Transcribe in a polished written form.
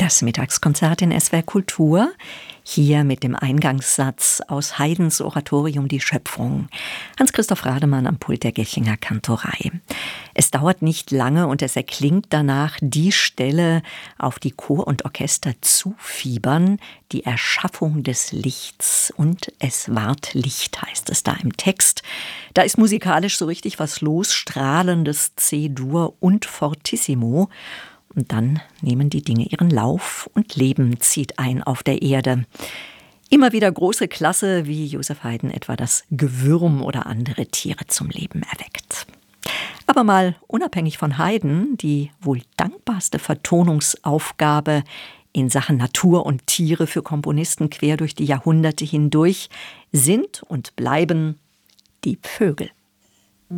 Das Mittagskonzert in SWR Kultur, hier mit dem Eingangssatz aus Haydns Oratorium Die Schöpfung. Hans-Christoph Rademann am Pult der Gächinger Kantorei. Es dauert nicht lange und es erklingt danach die Stelle, auf die Chor und Orchester zufiebern, die Erschaffung des Lichts. Und es ward Licht, heißt es da im Text. Da ist musikalisch so richtig was los, strahlendes C-Dur und Fortissimo. Und dann nehmen die Dinge ihren Lauf und Leben zieht ein auf der Erde. Immer wieder große Klasse, wie Joseph Haydn etwa das Gewürm oder andere Tiere zum Leben erweckt. Aber mal unabhängig von Haydn, die wohl dankbarste Vertonungsaufgabe in Sachen Natur und Tiere für Komponisten quer durch die Jahrhunderte hindurch sind und bleiben die Vögel.